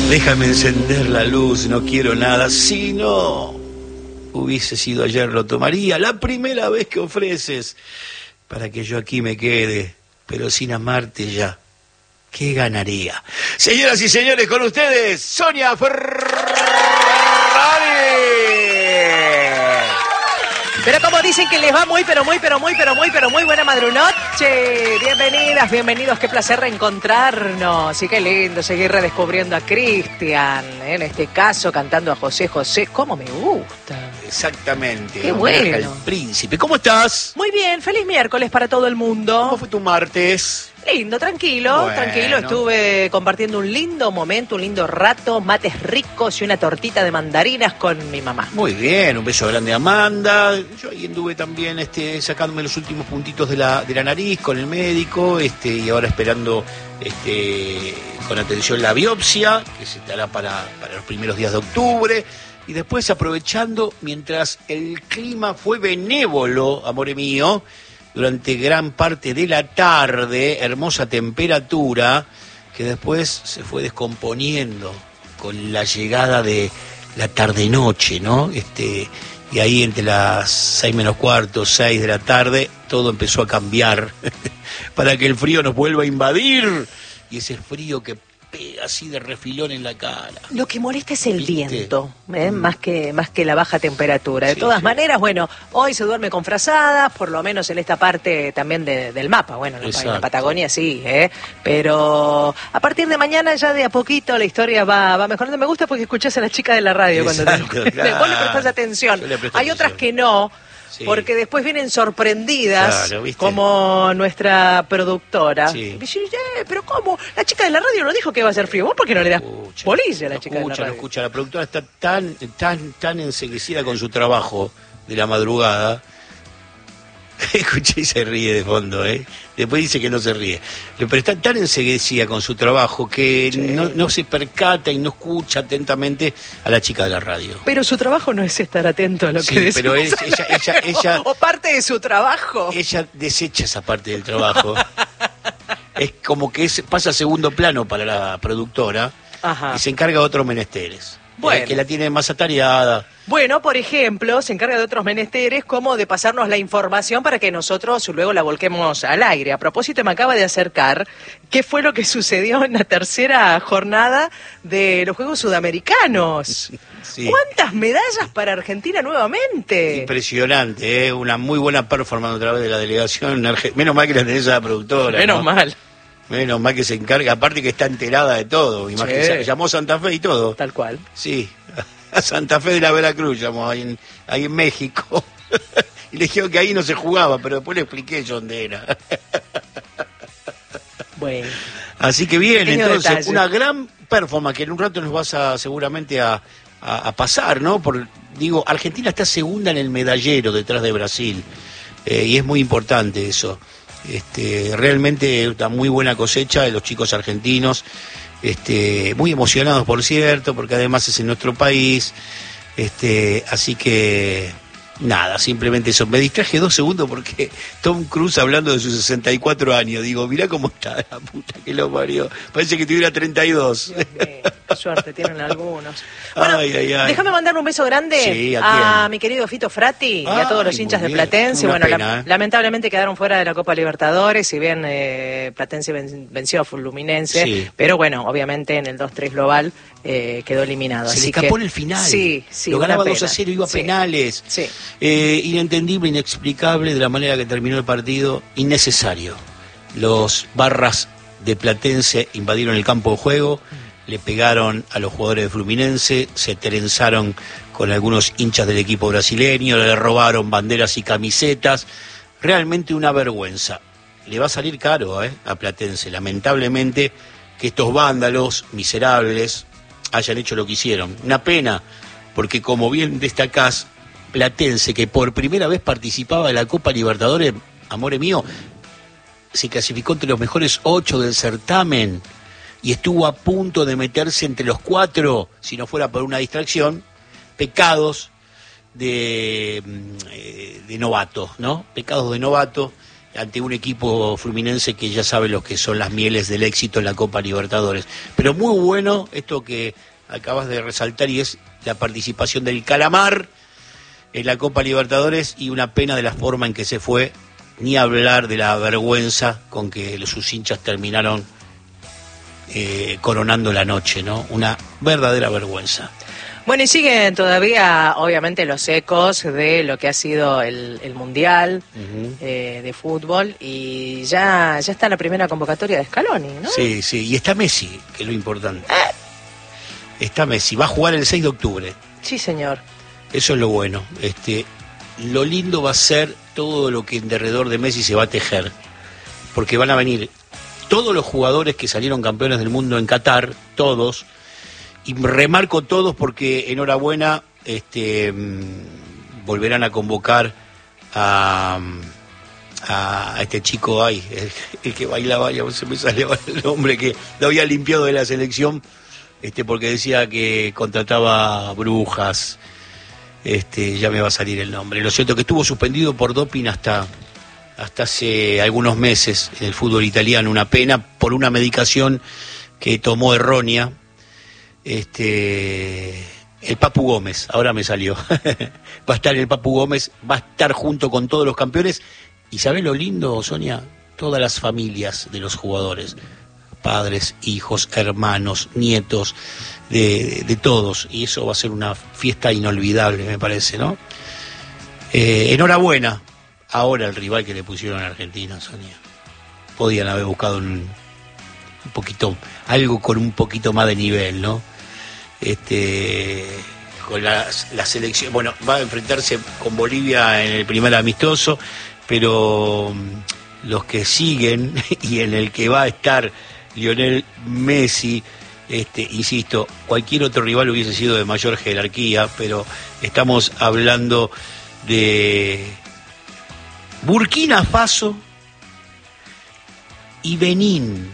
Déjame encender la luz, no quiero nada. Si no hubiese sido ayer, lo tomaría. La primera vez que ofreces para que yo aquí me quede, pero sin amarte ya, ¿qué ganaría? Señoras y señores, con ustedes, Sonia Ferrari. Pero como dicen que les va muy buena madrunoche. Bienvenidas, bienvenidos, qué placer reencontrarnos. Y qué lindo seguir redescubriendo a Cristian, en este caso cantando a José José. ¿Cómo me gusta? Exactamente. Qué bueno. El príncipe. ¿Cómo estás? Muy bien, feliz miércoles para todo el mundo. ¿Cómo fue tu martes? Lindo, tranquilo, Bueno. tranquilo. Estuve compartiendo un lindo momento, un lindo rato, mates ricos y una tortita de mandarinas con mi mamá. Muy bien, un beso grande a Amanda. Yo ahí anduve también sacándome los últimos puntitos de la nariz con el médico, y ahora esperando con atención la biopsia, que se te hará para los primeros días de octubre. Y después aprovechando, mientras el clima fue benévolo, amore mío, durante gran parte de la tarde, hermosa temperatura, que después se fue descomponiendo con la llegada de la tarde-noche, ¿no? Y ahí entre las 6 menos cuarto, 6 de la tarde, todo empezó a cambiar para que el frío nos vuelva a invadir, y ese frío que pega así de refilón en la cara. Lo que molesta es el ¿Viste? viento, más que la baja temperatura. De Sí, todas sí. maneras, bueno, hoy se duerme con frazadas, por lo menos en esta parte también del mapa. Bueno, en la Exacto. Patagonia sí, pero a partir de mañana ya de a poquito la historia va mejorando. Me gusta porque escuchás a la chica de la radio Exacto, cuando claro. vos le prestás atención. Yo le presto Hay otras atención. que no. Sí. Porque después vienen sorprendidas, Claro, ¿viste? como nuestra productora. Sí. Y me dice, pero ¿cómo? La chica de la radio no dijo que iba a ser frío. ¿Vos por qué no le das bolilla a la chica de la radio? No escucha. La productora está tan enseguecida con su trabajo de la madrugada. Escuché y se ríe de fondo, ¿eh? Después dice que no se ríe. Pero está tan enseguecida con su trabajo que Sí. no se percata y no escucha atentamente a la chica de la radio. Pero su trabajo no es estar atento a lo Sí, que decimos. pero ella O parte de su trabajo. ella desecha esa parte del trabajo. Es como que pasa a segundo plano para la productora. Ajá. Y se encarga de otros menesteres. Bueno. Que la tiene más atareada. Bueno, por ejemplo, se encarga de otros menesteres como de pasarnos la información para que nosotros luego la volquemos al aire. A propósito, me acaba de acercar qué fue lo que sucedió en la tercera jornada de los Juegos Sudamericanos. Sí. ¿Cuántas medallas para Argentina nuevamente? Impresionante, ¿eh? Una muy buena performance otra vez de la delegación. Menos mal que la tenés a la productora. Menos ¿no? mal, Menos mal que se encarga, aparte que está enterada de todo. Imagínate, Sí. llamó a Santa Fe y todo. tal cual. Sí, a Santa Fe de la Veracruz llamó ahí en México. Y le dijeron que ahí no se jugaba, pero después le expliqué yo dónde era. Bueno. Así que bien, Pequeño entonces, detalle. una gran performance que en un rato nos vas seguramente a pasar, ¿no? Digo, Argentina está segunda en el medallero detrás de Brasil, y es muy importante eso. Realmente una muy buena cosecha de los chicos argentinos, muy emocionados, por cierto, porque además es en nuestro país, así que nada, simplemente eso. Me distraje 2 segundos porque Tom Cruise hablando de sus 64 años, digo, mirá cómo está la puta que lo parió, parece que tuviera 32. Dios mío, qué suerte tienen algunos. Bueno, Ay, ay, ay. déjame mandar un beso grande Sí, ¿a quién? mi querido Fito Frati y a Ay, todos los muy hinchas de bien. Platense. Una Bueno, pena, ¿eh? lamentablemente quedaron fuera de la Copa Libertadores, si bien Platense venció a Fluminense, Sí. pero bueno, obviamente en el 2-3 global quedó eliminado. Se le así escapó que, en el final. Sí, Lo una ganaba pena. 2-0, iba a Sí, penales. Sí. Inentendible, inexplicable de la manera que terminó el partido. Innecesario. Los barras de Platense invadieron el campo de juego, le pegaron a los jugadores de Fluminense, se trenzaron con algunos hinchas del equipo brasileño, le robaron banderas y camisetas. Realmente una vergüenza. Le va a salir caro a Platense, lamentablemente, que estos vándalos miserables hayan hecho lo que hicieron. Una pena, porque como bien destacás, Platense, que por primera vez participaba de la Copa Libertadores, amore mío, se clasificó entre los mejores 8 del certamen y estuvo a punto de meterse entre los 4, si no fuera por una distracción. Pecados de novato, ¿no? Pecados de novato, ante un equipo fluminense que ya sabe lo que son las mieles del éxito en la Copa Libertadores. Pero muy bueno esto que acabas de resaltar, y es la participación del Calamar en la Copa Libertadores, y una pena de la forma en que se fue, ni hablar de la vergüenza con que sus hinchas terminaron coronando la noche, ¿no? Una verdadera vergüenza. Bueno, y siguen todavía, obviamente, los ecos de lo que ha sido el Mundial de fútbol, y ya está la primera convocatoria de Scaloni, ¿no? Sí, y está Messi, que es lo importante. Está Messi, va a jugar el 6 de octubre. Sí, señor. Eso es lo bueno. Lo lindo va a ser todo lo que en derredor de Messi se va a tejer, porque van a venir todos los jugadores que salieron campeones del mundo en Qatar, todos. Y remarco todos porque enhorabuena, volverán a convocar a este chico, el que bailaba, ya se me salió el nombre, que lo había limpiado de la selección, porque decía que contrataba brujas, ya me va a salir el nombre. Lo cierto que estuvo suspendido por doping hasta hace algunos meses en el fútbol italiano, una pena por una medicación que tomó errónea. El Papu Gómez, ahora me salió. Va a estar el Papu Gómez, va a estar junto con todos los campeones. ¿Y sabés lo lindo, Sonia? Todas las familias de los jugadores, padres, hijos, hermanos, nietos, de todos. Y eso va a ser una fiesta inolvidable, me parece, ¿no? Enhorabuena. Ahora el rival que le pusieron a Argentina, Sonia. Podían haber buscado un poquito, algo con un poquito más de nivel, ¿no? Con la selección, bueno, va a enfrentarse con Bolivia en el primer amistoso, pero los que siguen y en el que va a estar Lionel Messi, insisto, cualquier otro rival hubiese sido de mayor jerarquía, pero estamos hablando de Burkina Faso y Benín.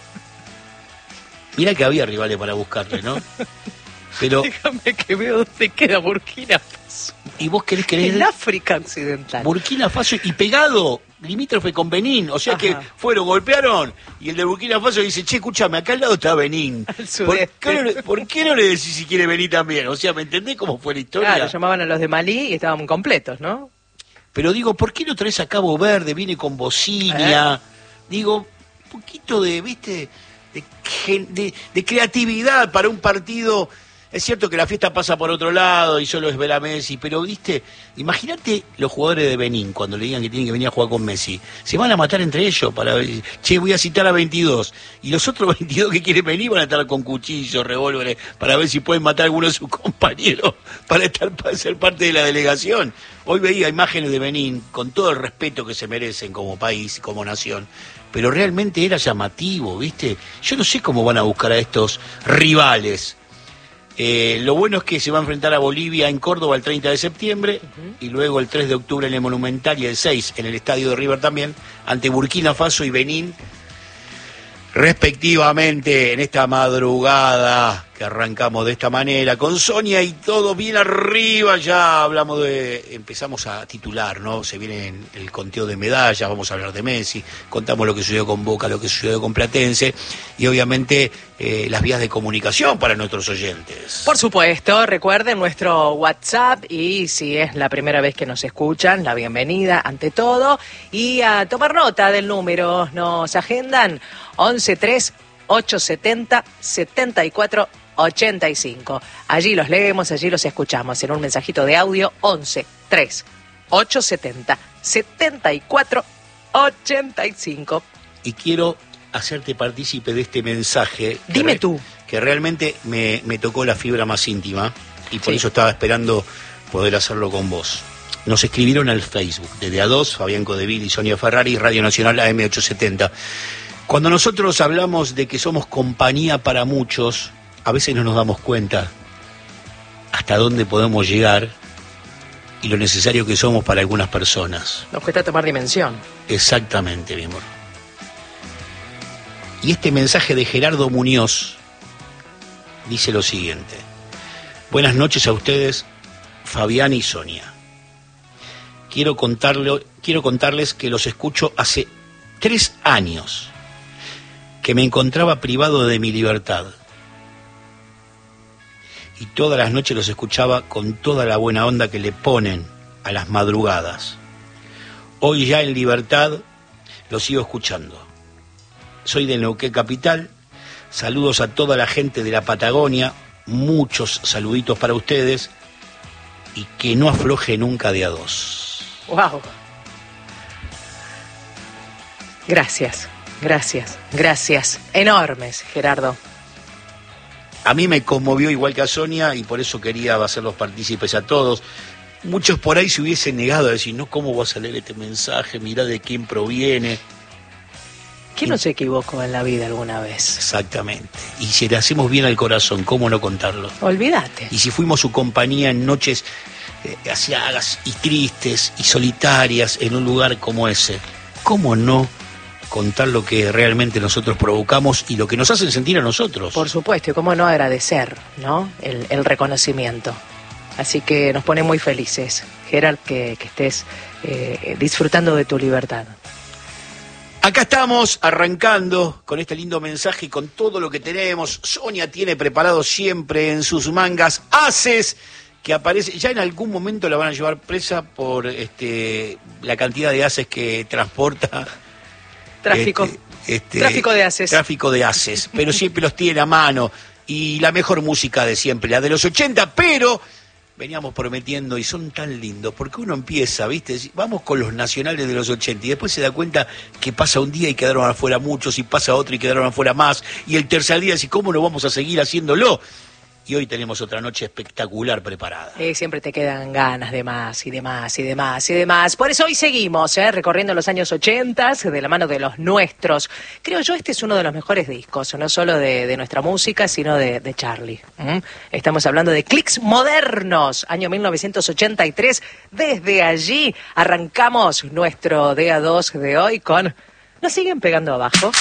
Mira que había rivales para buscarle, ¿no? Pero déjame que veo dónde queda Burkina Faso. ¿Y vos querés creer? En África Occidental. Burkina Faso y pegado, limítrofe con Benín. O sea, que fueron, golpearon, y el de Burkina Faso dice, che, escúchame, acá al lado está Benín. ¿Por qué no le decís si quiere venir también? O sea, ¿me entendés cómo fue la historia? Claro, llamaban a los de Malí y estaban completos, ¿no? Pero digo, ¿por qué no traes a Cabo Verde? Viene con bocina. Digo, un poquito de, ¿viste? De creatividad para un partido. Es cierto que la fiesta pasa por otro lado y solo es ver a Messi, pero viste, imagínate los jugadores de Benín cuando le digan que tienen que venir a jugar con Messi. Se van a matar entre ellos para ver, che, voy a citar a 22. Y los otros 22 que quieren venir van a estar con cuchillos, revólveres, para ver si pueden matar a alguno de sus compañeros para ser parte de la delegación. Hoy veía imágenes de Benín con todo el respeto que se merecen como país, como nación. Pero realmente era llamativo, ¿viste? Yo no sé cómo van a buscar a estos rivales. Lo bueno es que se va a enfrentar a Bolivia en Córdoba el 30 de septiembre y luego el 3 de octubre en el Monumental y el 6 en el Estadio de River también, ante Burkina Faso y Benín, respectivamente, en esta madrugada que arrancamos de esta manera, con Sonia y todo bien arriba. Ya empezamos a titular, ¿no? Se viene el conteo de medallas, vamos a hablar de Messi, contamos lo que sucedió con Boca, lo que sucedió con Platense, y obviamente las vías de comunicación para nuestros oyentes. Por supuesto, recuerden nuestro WhatsApp, y si es la primera vez que nos escuchan, la bienvenida ante todo, y a tomar nota del número, nos agendan 11-3-870-7485. Allí los leemos, allí los escuchamos en un mensajito de audio. 11-3-870-7485. Y quiero hacerte partícipe de este mensaje. Dime tú. Que realmente me tocó la fibra más íntima, y por eso estaba esperando poder hacerlo con vos. Nos escribieron al Facebook, desde A2, Fabián Codeville y Sonia Ferrari, Radio Nacional AM870. Cuando nosotros hablamos de que somos compañía para muchos, a veces no nos damos cuenta hasta dónde podemos llegar y lo necesario que somos para algunas personas. Nos cuesta tomar dimensión. Exactamente, mi amor. Y este mensaje de Gerardo Muñoz dice lo siguiente: buenas noches a ustedes, Fabián y Sonia. quiero contarles que los escucho hace 3 años, que me encontraba privado de mi libertad. Y todas las noches los escuchaba con toda la buena onda que le ponen a las madrugadas. Hoy ya en libertad los sigo escuchando. Soy de Neuquén Capital. Saludos a toda la gente de la Patagonia. Muchos saluditos para ustedes. Y que no afloje nunca de a dos. ¡Wow! Gracias, gracias, gracias. Enormes, Gerardo. A mí me conmovió igual que a Sonia y por eso quería hacerlos partícipes a todos. Muchos por ahí se hubiesen negado a decir, no, ¿cómo vas a leer este mensaje? Mirá de quién proviene. ¿Quién no se equivocó en la vida alguna vez? Exactamente. Y si le hacemos bien al corazón, ¿cómo no contarlo? Olvídate. Y si fuimos su compañía en noches asiagas y tristes y solitarias en un lugar como ese, ¿cómo no contar lo que realmente nosotros provocamos y lo que nos hacen sentir a nosotros? Por supuesto, y cómo no agradecer, ¿no? El reconocimiento. Así que nos pone muy felices, Gerard, que estés disfrutando de tu libertad. Acá estamos arrancando con este lindo mensaje y con todo lo que tenemos. Sonia tiene preparado siempre en sus mangas ases que aparece. Ya en algún momento la van a llevar presa por la cantidad de ases que transporta. Tráfico. Tráfico de ases. Tráfico de ases, pero siempre los tiene a mano. Y la mejor música de siempre, la de los 80, pero veníamos prometiendo y son tan lindos, porque uno empieza, ¿viste? Vamos con los nacionales de los 80 y después se da cuenta que pasa un día y quedaron afuera muchos, y pasa otro y quedaron afuera más, y el tercer día dice, ¿cómo no vamos a seguir haciéndolo? Y hoy tenemos otra noche espectacular preparada. Siempre te quedan ganas de más y de más y de más y de más. Por eso hoy seguimos recorriendo los años 80 de la mano de los nuestros. Creo yo este es uno de los mejores discos, no solo de nuestra música, sino de Charlie. Estamos hablando de Clics Modernos, año 1983. Desde allí arrancamos nuestro DA2 de hoy con Nos siguen pegando abajo.